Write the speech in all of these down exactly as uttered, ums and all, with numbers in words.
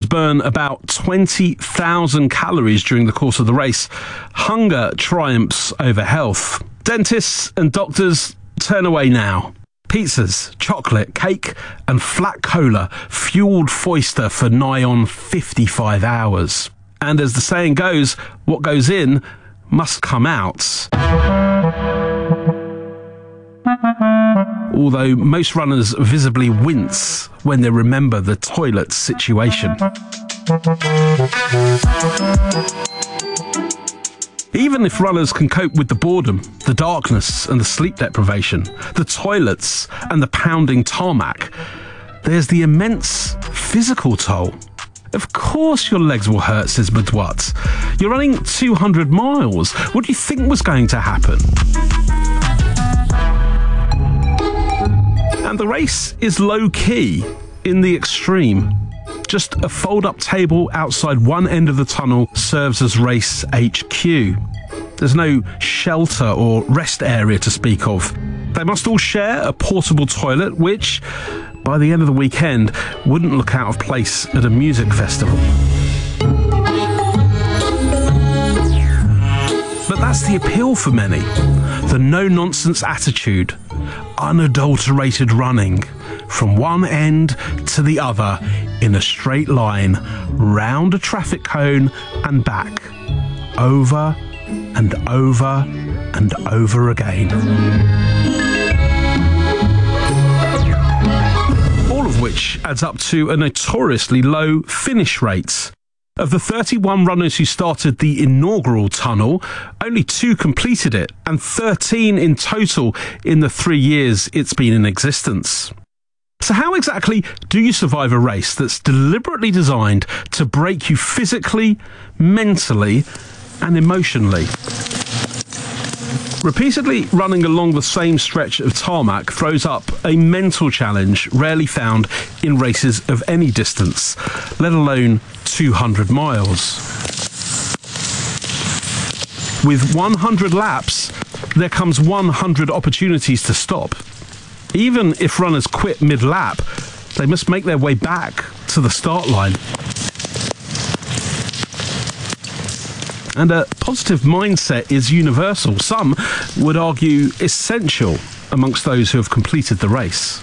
burn about twenty thousand calories during the course of the race. Hunger triumphs over health. Dentists and doctors turn away now. Pizzas, chocolate, cake and flat cola fueled Foister for nigh on fifty-five hours. And as the saying goes, what goes in must come out. Although most runners visibly wince when they remember the toilet situation. Even if runners can cope with the boredom, the darkness and the sleep deprivation, the toilets and the pounding tarmac, there's the immense physical toll. Of course your legs will hurt, says Madouat. You're running two hundred miles. What do you think was going to happen? And the race is low-key in the extreme. Just a fold-up table outside one end of the tunnel serves as race H Q. There's no shelter or rest area to speak of. They must all share a portable toilet, which, by the end of the weekend, wouldn't look out of place at a music festival. But that's the appeal for many. The no-nonsense attitude, unadulterated running, from one end to the other in a straight line, round a traffic cone and back, over and over and over again. All of which adds up to a notoriously low finish rate. Of the thirty-one runners who started the inaugural tunnel, only two completed it, and thirteen in total in the three years it's been in existence. So how exactly do you survive a race that's deliberately designed to break you physically, mentally, and emotionally? Repeatedly running along the same stretch of tarmac throws up a mental challenge rarely found in races of any distance, let alone two hundred miles. With one hundred laps, there comes one hundred opportunities to stop. Even if runners quit mid-lap, they must make their way back to the start line. And a positive mindset is universal. Some would argue essential amongst those who have completed the race.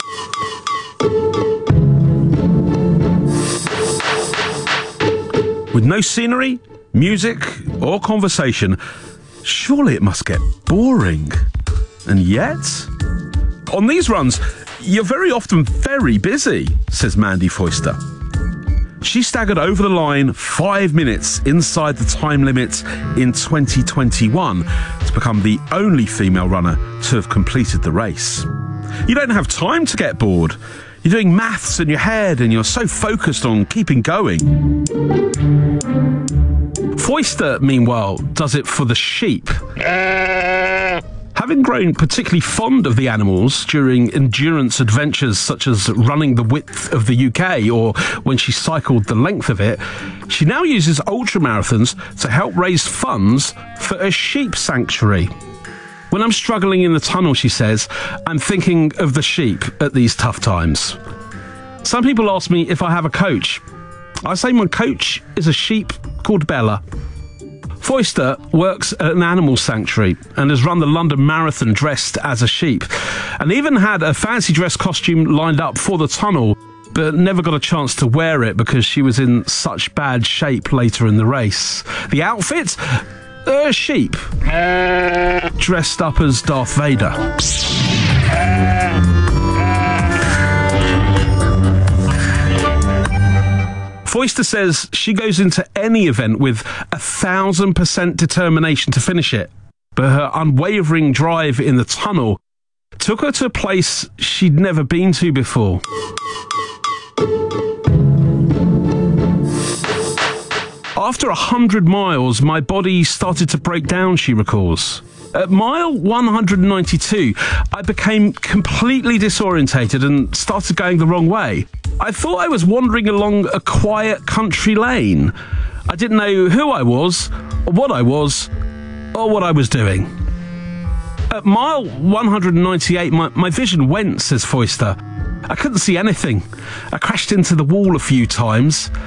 With no scenery, music or conversation, surely it must get boring. And yet, on these runs, you're very often very busy, says Mandy Foister. She staggered over the line five minutes inside the time limit in twenty twenty-one to become the only female runner to have completed the race. You don't have time to get bored. You're doing maths in your head and you're so focused on keeping going. Foister, meanwhile, does it for the sheep. Having grown particularly fond of the animals during endurance adventures such as running the width of the U K or when she cycled the length of it, she now uses ultramarathons to help raise funds for a sheep sanctuary. When I'm struggling in the tunnel, she says, I'm thinking of the sheep at these tough times. Some people ask me if I have a coach. I say my coach is a sheep called Bella. Foister works at an animal sanctuary and has run the London Marathon dressed as a sheep, and even had a fancy dress costume lined up for the tunnel, but never got a chance to wear it because she was in such bad shape later in the race. The outfit? A sheep. Dressed up as Darth Vader. Foister says she goes into any event with a thousand percent determination to finish it, but her unwavering drive in the tunnel took her to a place she'd never been to before. After a hundred miles, my body started to break down, she recalls. At mile one hundred ninety-two, I became completely disorientated and started going the wrong way. I thought I was wandering along a quiet country lane. I didn't know who I was, or what I was, or what I was doing. At mile one hundred ninety-eight, my, my vision went, says Foister. I couldn't see anything. I crashed into the wall a few times.